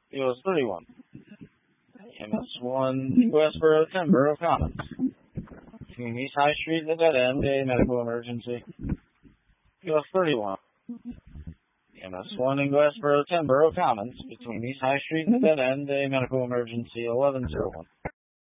US 31. MS1 Westboro 10 Borough Commons. Between East High Street and the dead end, a medical emergency. US 31. MS1 in Westboro 10 Borough Commons. Between East High Street and the dead end, a medical emergency. 1101.